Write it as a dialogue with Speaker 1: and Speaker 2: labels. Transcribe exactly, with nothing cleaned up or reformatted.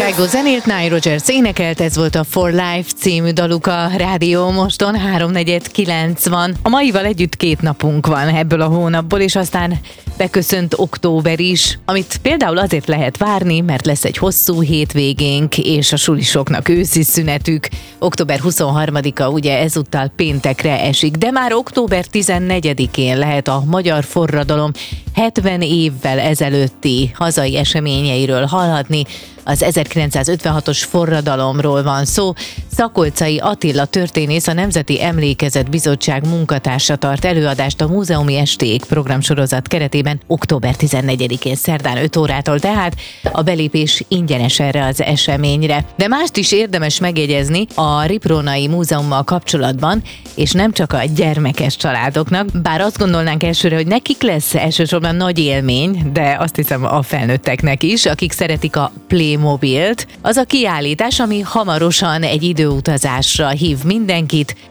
Speaker 1: Vágó zenélt, Nile Rodgers énekelt, ez volt a For Life című daluk a Rádió Moston, háromnegyed kilenc van. A maival együtt két napunk van ebből a hónapból, és aztán beköszönt október is, amit például azért lehet várni, mert lesz egy hosszú hétvégénk, és a sulisoknak őszi szünetük. október huszonharmadika ugye ezúttal péntekre esik, de már október tizennegyedikén lehet a magyar forradalom hetven évvel ezelőtti hazai eseményeiről hallhatni. Az ezerkilencszázötvenhatos forradalomról van szó. Szakolczai Attila történész, a Nemzeti Emlékezet Bizottság munkatársa tart előadást a Múzeumi Esték programsorozat keretében október tizennegyedikén szerdán öt órától, tehát a belépés ingyenes erre az eseményre. De mást is érdemes megjegyezni a Riprónai Múzeummal kapcsolatban, és nem csak a gyermekes családoknak, bár azt gondolnánk elsőre, hogy nekik lesz elsősorban nagy élmény, de azt hiszem a felnőtteknek is, akik szeretik a Playmobilt. Az a kiállítás, ami hamarosan egy időutazásra hív mindenkit,